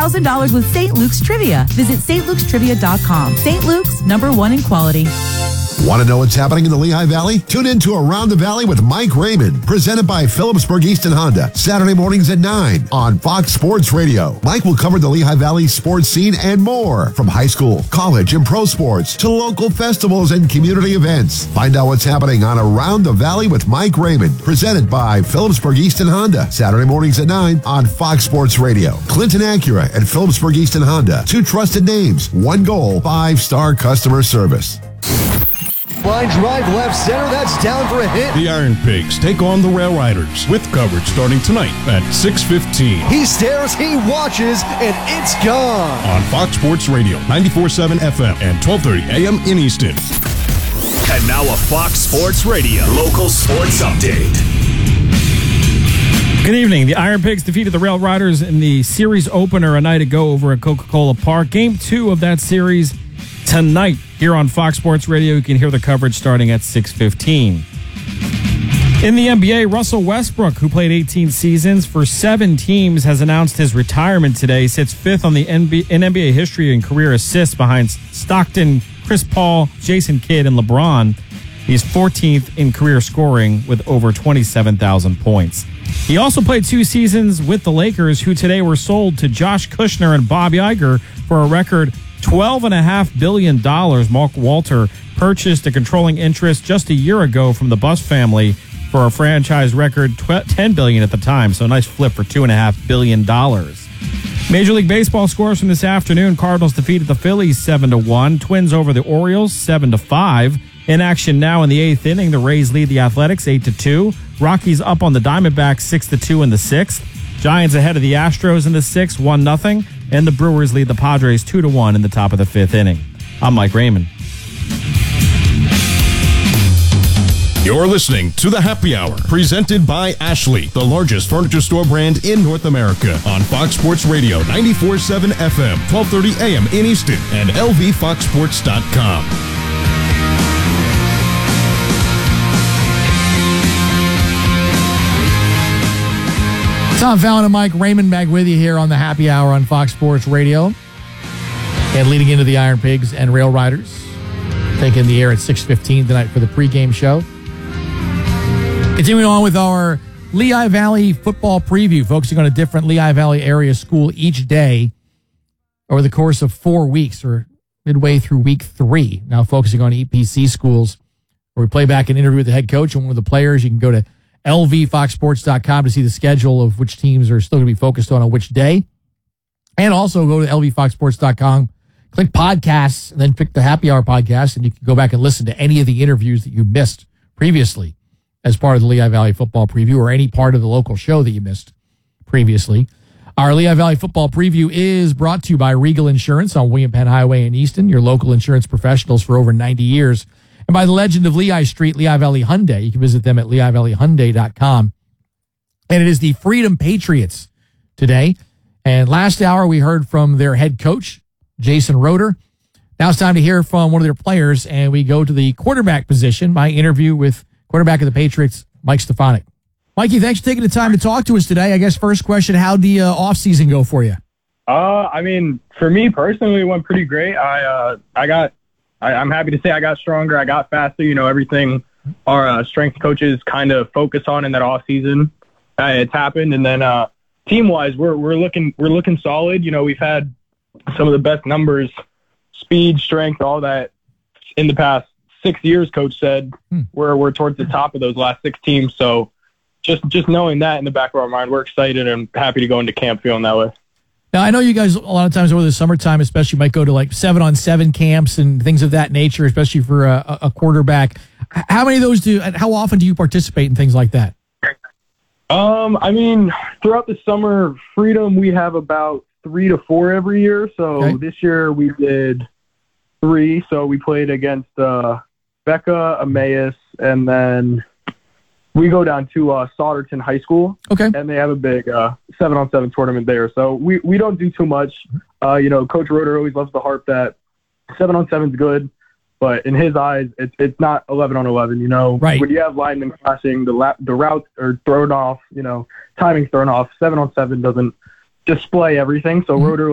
$1,000 with St. Luke's Trivia. Visit stlukes.trivia.com. St. Luke's, #1 in quality. Want to know what's happening in the Lehigh Valley? Tune in to Around the Valley with Mike Raymond, presented by Phillipsburg Easton Honda, Saturday mornings at 9 on Fox Sports Radio. Mike will cover the Lehigh Valley sports scene and more, from high school, college, and pro sports to local festivals and community events. Find out what's happening on Around the Valley with Mike Raymond, presented by Phillipsburg Easton Honda, Saturday mornings at 9 on Fox Sports Radio. Clinton Acura and Phillipsburg Easton Honda, 2 trusted names, 1 goal, 5-star customer service. Line drive left center, that's down for a hit. The Iron Pigs take on the Rail Riders with coverage starting tonight at 6:15. He stares, he watches, and it's gone. On Fox Sports Radio, 94.7 FM and 12:30 a.m. in Easton. And now a Fox Sports Radio local sports update. Good evening. The Iron Pigs defeated the Rail Riders in the series opener a night ago over at Coca-Cola Park. Game 2 of that series tonight here on Fox Sports Radio. You can hear the coverage starting at 6:15. In the NBA, Russell Westbrook, who played 18 seasons for 7 teams, has announced his retirement today. He sits 5th on the NBA history in career assists behind Stockton, Chris Paul, Jason Kidd, and LeBron. He's 14th in career scoring with over 27,000 points. He also played 2 seasons with the Lakers, who today were sold to Josh Kushner and Bob Iger for a record $12.5 billion. Mark Walter purchased a controlling interest just a year ago from the Buss family for a franchise record $10 billion at the time. So a nice flip for $2.5 billion. Major League Baseball scores from this afternoon. Cardinals defeated the Phillies 7-1. Twins over the Orioles 7-5. In action now in the 8th inning, the Rays lead the Athletics 8-2. Rockies up on the Diamondbacks 6-2 in the 6th. Giants ahead of the Astros in the 6th, 1-0. And the Brewers lead the Padres 2-1 in the top of the 5th inning. I'm Mike Raymond. You're listening to The Happy Hour, presented by Ashley, the largest furniture store brand in North America, on Fox Sports Radio, 94.7 FM, 12:30 a.m. in Easton, and lvfoxsports.com. Tom Fallon and Mike Raymond back with you here on the Happy Hour on Fox Sports Radio. And leading into the Iron Pigs and Rail Riders, taking the air at 6:15 tonight for the pregame show. Continuing on with our Lehigh Valley football preview, focusing on a different Lehigh Valley area school each day over the course of 4 weeks, or midway through week 3. Now focusing on EPC schools, where we play back an interview with the head coach and one of the players. You can go to lvfoxsports.com to see the schedule of which teams are still going to be focused on which day. And also go to lvfoxsports.com, click podcasts, and then pick the Happy Hour podcast, and you can go back and listen to any of the interviews that you missed previously as part of the Lehigh Valley football preview, or any part of the local show that you missed previously. Our Lehigh Valley football preview is brought to you by Regal Insurance on William Penn Highway in Easton, your local insurance professionals for over 90 years. And by the legend of Lehigh Street, Lehigh Valley Hyundai. You can visit them at lehighvalleyhyundai.com. And it is the Freedom Patriots today. And last hour, we heard from their head coach, Jason Roeder. Now it's time to hear from one of their players, and we go to the quarterback position. My interview with quarterback of the Patriots, Mike Stefanik. Mikey, thanks for taking the time to talk to us today. I guess first question, how'd the offseason go for you? I mean, for me personally, it went pretty great. I'm happy to say I got stronger. I got faster. You know, everything our strength coaches kind of focus on in that off season, it's happened. And then team wise, we're looking solid. You know, we've had some of the best numbers, speed, strength, all that in the past 6 years. Coach said we're towards the top of those last 6 teams. So just knowing that in the back of our mind, we're excited and happy to go into camp feeling that way. Now, I know you guys a lot of times over the summertime, especially, might go to like 7-on-7 camps and things of that nature, especially for a quarterback. How many of those how often do you participate in things like that? I mean, throughout the summer, Freedom, we have about 3 to 4 every year. So This year we did 3. So we played against Becca, Emmaus, and then we go down to Sauderton High School. Okay. And they have a big 7-on-7 tournament there. So we don't do too much. You know, Coach Roeder always loves to harp that 7-on-7 is good, but in his eyes, it's not 11-on-11. You know, right. When you have linemen clashing, the routes are thrown off. You know, timing's thrown off. 7-on-7 doesn't display everything. So Roeder